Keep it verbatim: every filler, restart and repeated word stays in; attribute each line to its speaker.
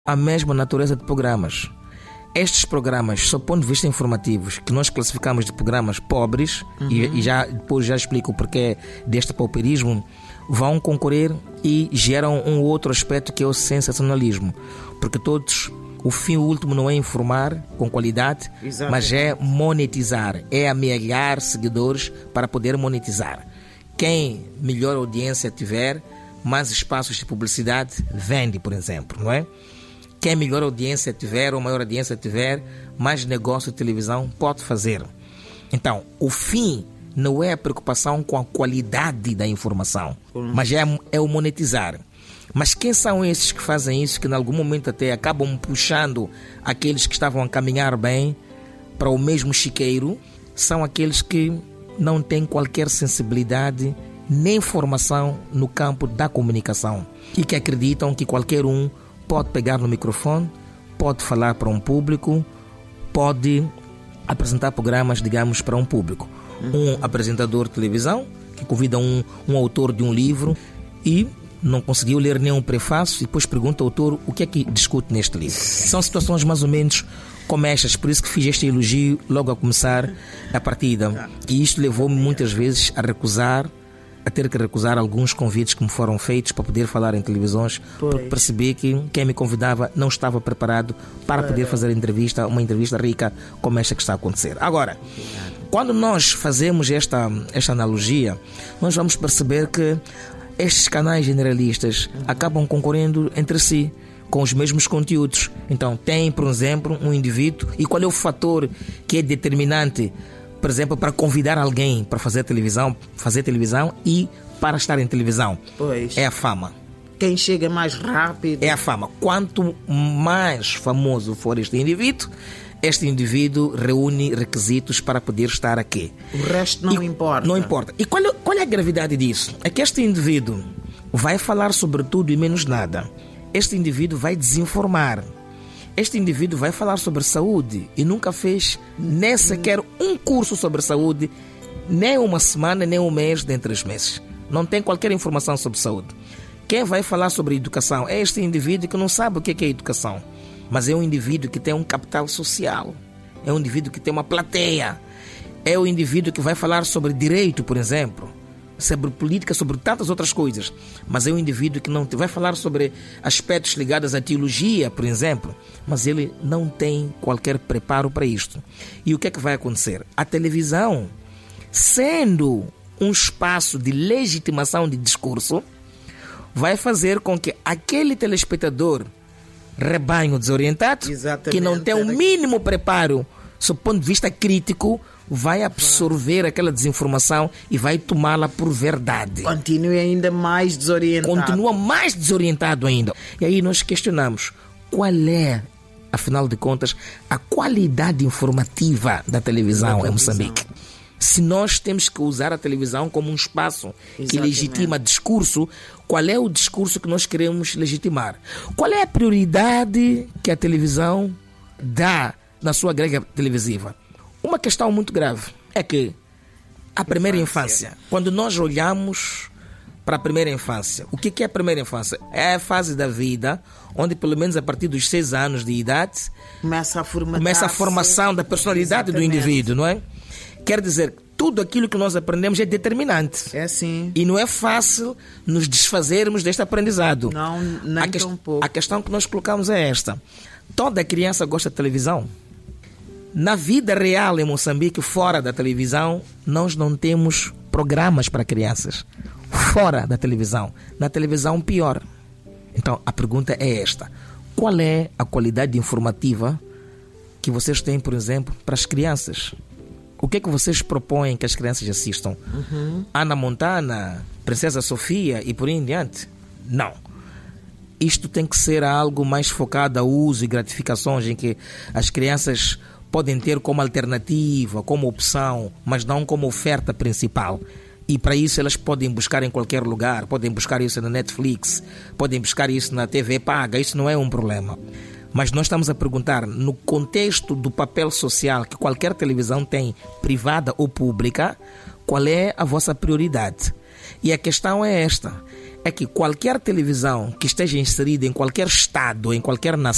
Speaker 1: a mesma natureza de programas. Estes programas, sob o ponto de vista informativos, que nós classificamos de programas pobres, uhum. e, e já, depois já explico o porquê deste pauperismo, vão concorrer e geram um outro aspecto que é o sensacionalismo. Porque todos, o fim último não é informar com qualidade, exatamente, mas é monetizar, é amealhar seguidores para poder monetizar. Quem melhor audiência tiver, mais espaços de publicidade vende, por exemplo, não é? Quem melhor audiência tiver ou maior audiência tiver, mais negócio de televisão pode fazer. Então, o fim não é a preocupação com a qualidade da informação, uhum. mas é, é o monetizar. Mas quem são esses que fazem isso, que em algum momento até acabam puxando aqueles que estavam a caminhar bem para o mesmo chiqueiro? São aqueles que não têm qualquer sensibilidade nem formação no campo da comunicação e que acreditam que qualquer um pode pegar no microfone, pode falar para um público, pode apresentar programas, digamos, para um público. Um apresentador de televisão que convida um, um autor de um livro e não conseguiu ler nenhum prefácio e depois pergunta ao autor o que é que discute neste livro. São situações mais ou menos como estas, por isso que fiz este elogio logo a começar a partida. E isto levou-me muitas vezes a recusar, a ter que recusar alguns convites que me foram feitos para poder falar em televisões, porque percebi que quem me convidava não estava preparado para poder fazer entrevista, uma entrevista rica como esta que está a acontecer. Agora, quando nós fazemos esta, esta analogia, nós vamos perceber que estes canais generalistas acabam concorrendo entre si com os mesmos conteúdos. Então, tem, por exemplo, um indivíduo, e qual é o fator que é determinante, por exemplo, para convidar alguém para fazer televisão, fazer televisão e para estar em televisão?
Speaker 2: Pois.
Speaker 1: É a fama.
Speaker 2: Quem chega mais rápido.
Speaker 1: É a fama. Quanto mais famoso for este indivíduo, este indivíduo reúne requisitos para poder estar aqui.
Speaker 2: O resto não
Speaker 1: e,
Speaker 2: importa.
Speaker 1: Não importa. E qual, qual é a gravidade disso? É que este indivíduo vai falar sobre tudo e menos nada. Este indivíduo vai desinformar. Este indivíduo vai falar sobre saúde e nunca fez nem sequer um curso sobre saúde, nem uma semana, nem um mês, nem três meses. Não tem qualquer informação sobre saúde. Quem vai falar sobre educação é este indivíduo que não sabe o que é educação, mas é um indivíduo que tem um capital social, é um indivíduo que tem uma plateia, é o indivíduo que vai falar sobre direito, por exemplo, sobre política, sobre tantas outras coisas, mas é um indivíduo que não vai falar sobre aspectos ligados à teologia, por exemplo, mas ele não tem qualquer preparo para isto. E o que é que vai acontecer? A televisão, sendo um espaço de legitimação de discurso, vai fazer com que aquele telespectador rebanho desorientado, exatamente, que não tem o mínimo preparo sob o ponto de vista crítico, vai absorver aquela desinformação e vai tomá-la por verdade.
Speaker 2: Continue ainda mais desorientado.
Speaker 1: Continua mais desorientado ainda. E aí nós questionamos qual é, afinal de contas, a qualidade informativa da televisão em Moçambique. Se nós temos que usar a televisão como um espaço Exatamente. que legitima discurso, qual é o discurso que nós queremos legitimar? Qual é a prioridade que a televisão dá na sua grelha televisiva? Uma questão muito grave é que a primeira infância, infância quando nós olhamos para a primeira infância, o que é a primeira infância? É a fase da vida onde, pelo menos a partir dos seis anos de idade,
Speaker 2: começa a,
Speaker 1: começa a formação da personalidade Exatamente. do indivíduo, não é? Quer dizer, tudo aquilo que nós aprendemos é determinante.
Speaker 2: É sim.
Speaker 1: E não é fácil nos desfazermos deste aprendizado.
Speaker 2: Não, nem
Speaker 1: a que...
Speaker 2: tão pouco.
Speaker 1: A questão que nós colocamos é esta. Toda criança gosta de televisão. Na vida real em Moçambique, fora da televisão, nós não temos programas para crianças. Fora da televisão. Na televisão, pior. Então, a pergunta é esta. Qual é a qualidade informativa que vocês têm, por exemplo, para as crianças? O que é que vocês propõem que as crianças assistam? Uhum. Ana Montana, Princesa Sofia e por aí em diante? Não. Isto tem que ser algo mais focado ao uso e gratificações em que as crianças podem ter como alternativa, como opção, mas não como oferta principal. E para isso elas podem buscar em qualquer lugar, podem buscar isso na Netflix, podem buscar isso na T V paga, isso não é um problema. Mas nós estamos a perguntar, no contexto do papel social que qualquer televisão tem, privada ou pública, qual é a vossa prioridade? E a questão é esta, é que qualquer televisão que esteja inserida em qualquer estado, em qualquer nação,